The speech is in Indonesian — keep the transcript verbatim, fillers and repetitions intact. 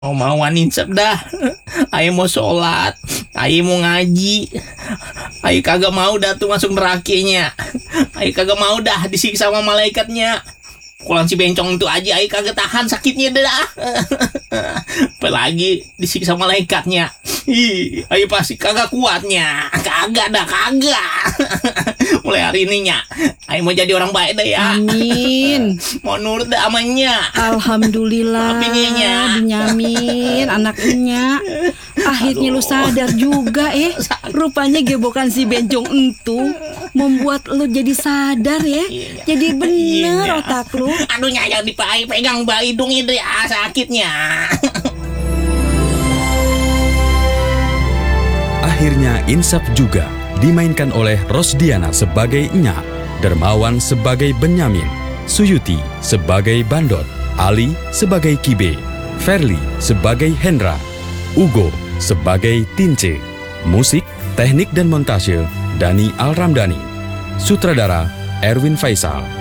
mau mauan insep dah. Ayo mau sholat, ayo mau ngaji, ayo kagak mau dah tuh masuk nerakanya. Ayo kagak mau dah disiksa sama malaikatnya. Kulan si bencong itu aja ayo kagak tahan sakitnya dah. Apalagi disiksa malaikatnya. Ih, ayo pasti kagak kuatnya. Kagak dah, kagak. Mulai hari ininya ayo mau jadi orang baik dah ya. Amin. Mau nurut dah amanya. Alhamdulillah. Maafin Benyamin, anaknya. Akhirnya lu sadar juga eh. Rupanya gebokan si bencong itu membuat lu jadi sadar ya. Jadi bener Iya. otak lu. Aduh nyayang dipai pegang mbak hidung itu ya sakitnya. Akhirnya Insaf juga dimainkan oleh Rosdiana sebagai Nya, Dermawan sebagai Benyamin, Suyuti sebagai Bandot, Ali sebagai Kibe, Ferli sebagai Hendra, Ugo sebagai Tince. Musik, teknik dan montase Dani Al-Ramdhani. Sutradara Erwin Faisal.